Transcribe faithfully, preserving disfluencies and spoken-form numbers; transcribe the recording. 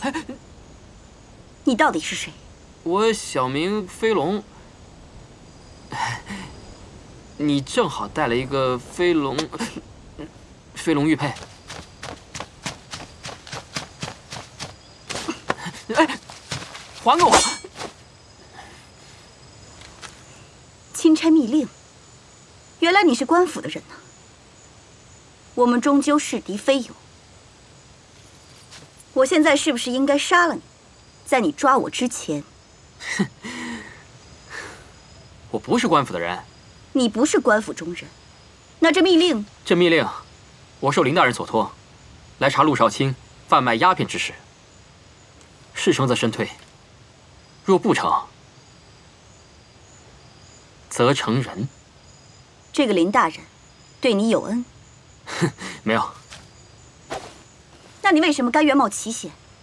你到底是谁？ 我小名飞龙。你正好带了一个飞龙，飞龙玉佩。哎，还给我！ 钦差密令。原来你是官府的人呐。我们终究是敌非友。我现在是不是应该杀了你？在你抓我之前。 哼，我不是官府的人。 你不是官府中人，那这密令？ 这密令，我受林大人所托，来查陆少卿贩卖鸦片之事。事成则身退，若不成，则成仁。 这个林大人对你有恩？ 哼，没有。 那你为什么甘愿冒奇险？